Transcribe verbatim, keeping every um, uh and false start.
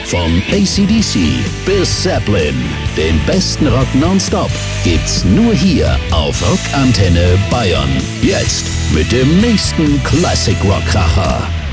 Von A C D C bis Zeppelin, den besten Rock nonstop, gibt's nur hier auf Rockantenne Bayern. Jetzt mit dem nächsten Classic Rock Kracher.